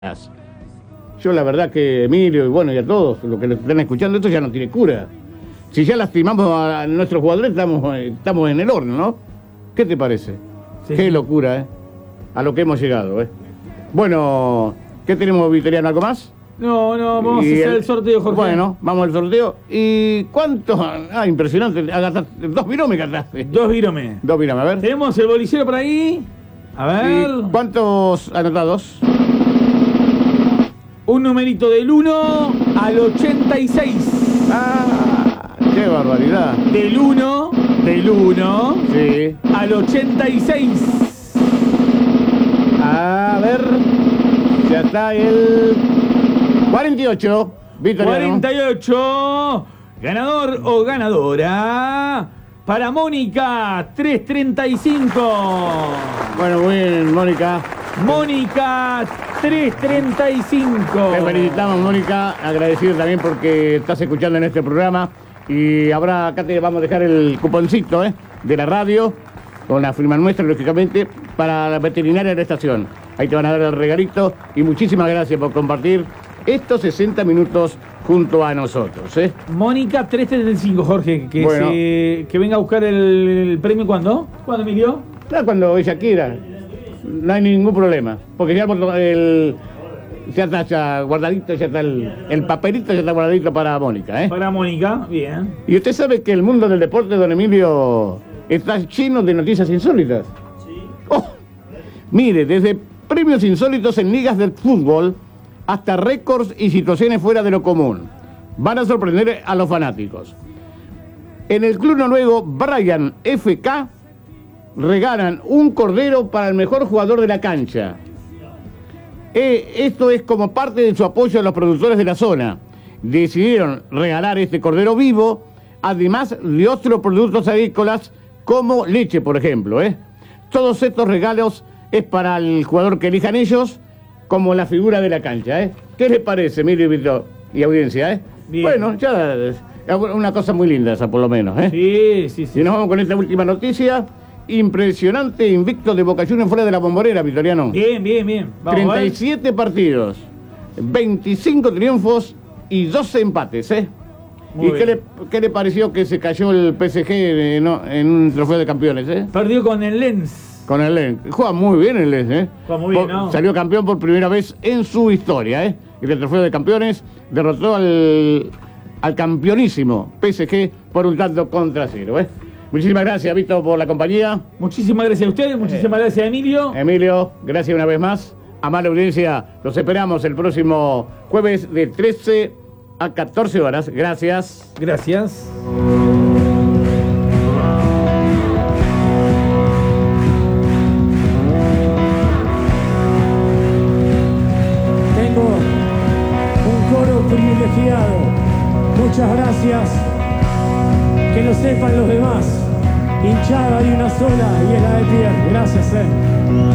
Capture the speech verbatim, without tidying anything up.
Yo la verdad que Emilio y bueno, y a todos los que lo están escuchando, esto ya no tiene cura. Si ya lastimamos a nuestros jugadores, estamos, estamos en el horno, ¿no? ¿Qué te parece? Sí. Qué locura, ¿eh? A lo que hemos llegado, ¿eh? Bueno, ¿qué tenemos, Vitoriano? ¿Algo más? No, no, vamos y a hacer el, el sorteo, Jorge. Bueno, vamos al sorteo. ¿Y cuántos? Ah, impresionante. Gastaste, dos viromes gastaste. Dos viromes. Dos viromes, a ver. Tenemos el bolillero por ahí. A ver. ¿Y cuántos anotados? Un numerito del uno al ochenta y seis. ¡Ah! ¡Qué barbaridad! Del uno, del uno sí. al ochenta y seis. A ver. Ya está el cuarenta y ocho. Vitoriano. cuarenta y ocho. Ganador o ganadora para Mónica, tres treinta y cinco. Bueno, muy bien, Mónica. Mónica, tres treinta y cinco. Te felicitamos, Mónica. Agradecido también porque estás escuchando en este programa. Y ahora acá te vamos a dejar el cuponcito, ¿eh? De la radio, con la firma nuestra, lógicamente, para la veterinaria de la estación. Ahí te van a dar el regalito. Y muchísimas gracias por compartir estos sesenta minutos junto a nosotros, ¿eh? Mónica, tres treinta y cinco, Jorge. Que, bueno. se, que venga a buscar el, el premio, ¿cuándo? ¿Cuándo, Emilio? Claro, cuando ella quiera. No hay ningún problema, porque ya el, ya está ya guardadito, ya está el, el papelito, ya está guardadito para Mónica, ¿eh? Para Mónica, bien. Y usted sabe que el mundo del deporte, don Emilio, está lleno de noticias insólitas. Sí. Oh, mire, desde premios insólitos en ligas de fútbol hasta récords y situaciones fuera de lo común. Van a sorprender a los fanáticos. En el club noruego Brian F K regalan un cordero para el mejor jugador de la cancha. Eh, esto es como parte de su apoyo a los productores de la zona. Decidieron regalar este cordero vivo, además de otros productos agrícolas como leche, por ejemplo, ¿eh? Todos estos regalos es para el jugador que elijan ellos como la figura de la cancha, ¿eh? ¿Qué les parece, Emilio y, y audiencia, eh? Bien. Bueno, ya es una cosa muy linda esa, por lo menos, ¿eh? Sí, sí, sí. Y nos vamos con esta última noticia. Impresionante invicto de Boca Juniors fuera de la Bombonera, Vitoriano. Bien, bien, bien. Vamos, treinta y siete ¿eh? Partidos, veinticinco triunfos y doce empates, ¿eh? Muy ¿Y qué le, qué le pareció que se cayó el P S G eh, no, en un trofeo de campeones, eh? Perdió con el Lens. Con el Lens. Juega muy bien el Lens, ¿eh? Juega muy bien, ¿no? Salió campeón por primera vez en su historia, ¿eh? Y el trofeo de campeones derrotó al, al campeonísimo P S G por un tanto contra cero, ¿eh? Muchísimas gracias, Víctor, por la compañía. Muchísimas gracias a ustedes, muchísimas eh, gracias a Emilio. Emilio, gracias una vez más. Amable audiencia, los esperamos el próximo jueves de trece a catorce horas. Gracias. Gracias. Tengo un coro privilegiado. Muchas gracias. Que lo sepan los demás. Hinchada de una sola y es la de Pierre. Gracias, eh.